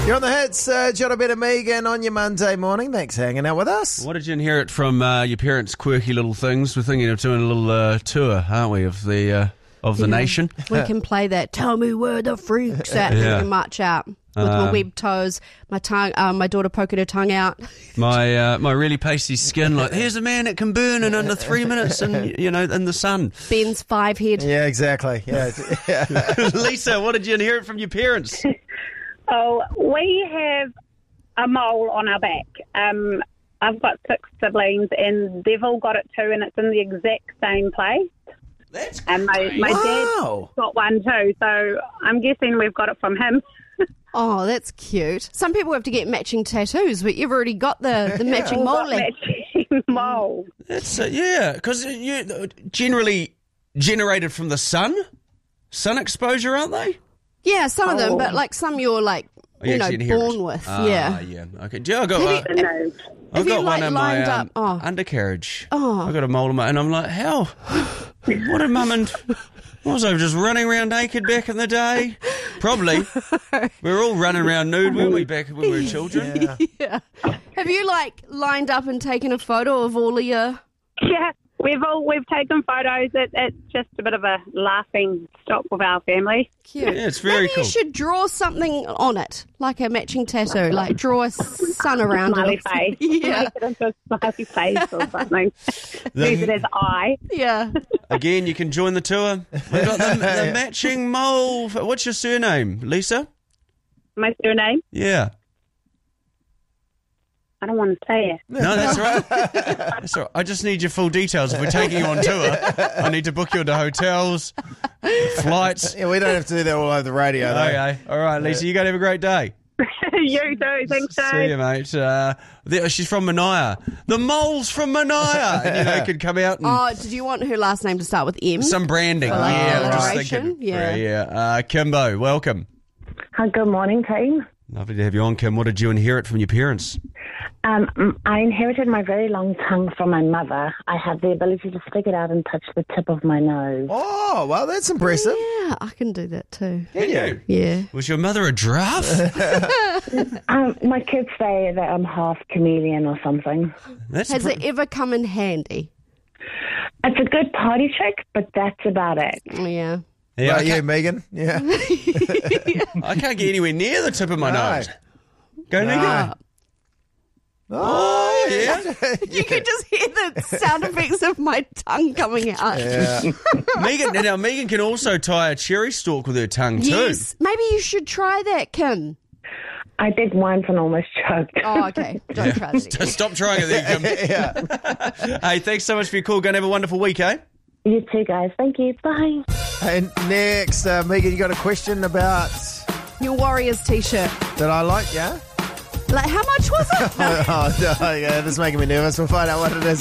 You're on the hits, John O'Brien and Megan on your Monday morning. Thanks for hanging out with us. What did you inherit from your parents' quirky little things? We're thinking of doing a little tour, aren't we, of the nation? We can play that. Tell me where the freaks at. Yeah. And we can march out with my webbed toes, my tongue, my daughter poking her tongue out. My really pasty skin, like, here's a man that can burn in under 3 minutes in the sun. Ben's 5 head. Yeah, exactly. Yeah. Lisa, what did you inherit from your parents? Oh, we have a mole on our back. I've got 6 siblings, and they've all got it too, and it's in the exact same place. That's And my Wow. dad's got one too, so I'm guessing we've got it from him. Oh, that's cute. Some people have to get matching tattoos, but you've already got the matching mole. Matching mole. That's because you generally generated from the sun exposure, aren't they? Yeah, some of them, but like some you're like, actually inherit. born with. Yeah. Okay. Do you know, I've Have got you, one in lined my up? Oh. undercarriage. Oh. I've got a mole in my, and I'm like, how? What did Mum and what was I just running around naked back in the day? Probably. We were all running around nude, weren't we, back when we were children? Yeah. Yeah. Have you lined up and taken a photo of all of your... Yeah, we've taken photos. It's just a bit of a laughing stock with our family. Cute. Yeah, it's very Maybe cool. you should draw something on it, like a matching tattoo, like draw a sun around Smiley it. face. Yeah. Make it into a smiley face or something. Use it as eye. Yeah. Again, you can join the tour. We've got the matching mole. What's your surname, Lisa? My surname? Yeah. I don't want to say it. No, that's right. That's all right. I just need your full details. If we're taking you on tour, I need to book you into hotels, flights. Yeah, we don't have to do that all over the radio, though. Okay. All right, Lisa, you go have a great day. You too. Thanks, See Dave. you, mate. She's from Mania. The mole's from Mania. And, could come out and... Oh, did you want her last name to start with M? Some branding. For, like, yeah, I'm just alliteration? thinking. Yeah. Kimbo, welcome. Hi, good morning, team. Lovely to have you on, Kim. What did you inherit from your parents? I inherited my very long tongue from my mother. I have the ability to stick it out and touch the tip of my nose. Oh, well, that's impressive. Yeah, I can do that too. Can you? Yeah. Was your mother a giraffe? My kids say that I'm half chameleon or something. Has it ever come in handy? It's a good party trick, but that's about it. Yeah. Yeah, Right, you, Megan? Yeah. I can't get anywhere near the tip of my No. nose. Go, Nico. Oh, yeah. You could just hear the sound effects of my tongue coming out. Yeah. Megan can also tie a cherry stalk with her tongue too. Yes. Maybe you should try that, Kim. I did once and almost choked. Oh, okay. Don't try that again. Stop trying it there, Kim. Yeah. Hey, thanks so much for your call. Go and have a wonderful week, eh? You too, guys. Thank you. Bye. And next, Megan, you got a question about Your Warriors t-shirt. that I like, yeah? Like, how much was it? Oh, no, yeah, this is making me nervous. We'll find out what it is